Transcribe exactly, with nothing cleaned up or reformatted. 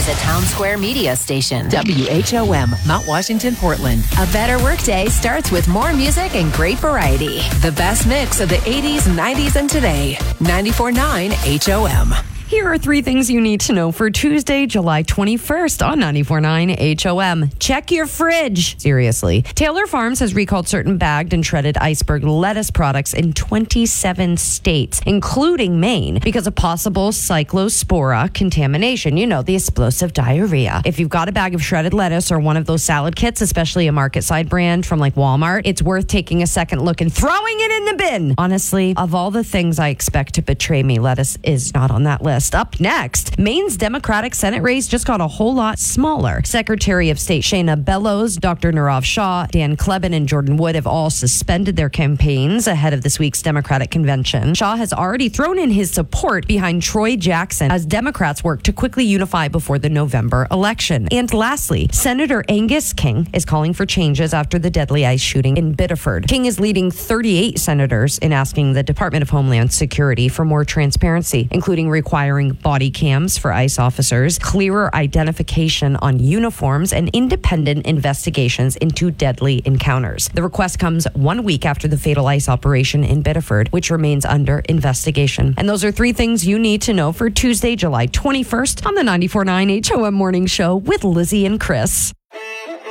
is a Town Square media station. W H O M, Mount Washington, Portland. A better workday starts with more music and great variety. The best mix of the eighties, nineties, and today. ninety-four point nine H O M. Here are three things you need to know for Tuesday, July twenty-first on ninety-four point nine H O M. Check your fridge. Seriously. Taylor Farms has recalled certain bagged and shredded iceberg lettuce products in twenty-seven states, including Maine, because of possible cyclospora contamination. You know, the explosive diarrhea. If you've got a bag of shredded lettuce or one of those salad kits, especially a market side brand from like Walmart, it's worth taking a second look and throwing it in the bin. Honestly, of all the things I expect to betray me, lettuce is not on that list. Up next, Maine's Democratic Senate race just got a whole lot smaller. Secretary of State Shayna Bellows, Doctor Nirav Shah, Dan Kleben, and Jordan Wood have all suspended their campaigns ahead of this week's Democratic convention. Shah has already thrown in his support behind Troy Jackson as Democrats work to quickly unify before the November election. And lastly, Senator Angus King is calling for changes after the deadly ICE shooting in Biddeford. King is leading thirty-eight senators in asking the Department of Homeland Security for more transparency, including requiring body cams for ICE officers, clearer identification on uniforms, and independent investigations into deadly encounters. The request comes one week after the fatal ICE operation in Biddeford, which remains under investigation. And those are three things you need to know for Tuesday, July twenty-first on the ninety-four point nine H O M Morning Show with Lizzie and Chris.